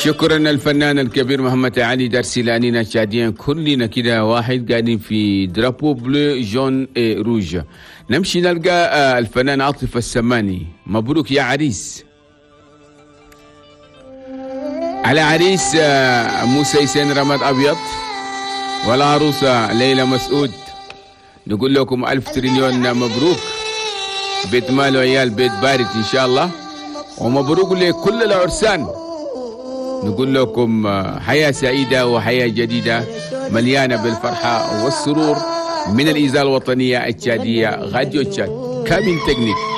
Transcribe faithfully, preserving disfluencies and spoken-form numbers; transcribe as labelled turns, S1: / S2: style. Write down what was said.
S1: شكرا الفنان الكبير محمد علي درسي لاننا شادين كلنا كده واحد قاعدين في درابو بلو جون اي روج. نمشي نلقى الفنان عاطف السماني. مبروك يا عريس. على عريس موسى حسين رماد ابيض والعروسه ليلى مسعود نقول لكم الف تريليون مبروك. بيت مال وعيال بيت بارد ان شاء الله، ومبروك لكل العرسان. نقول لكم حياة سعيدة وحياة جديدة مليانة بالفرحة والسرور من الإذاعة الوطنية التشادية راديو تشاد. كامل تكنيك.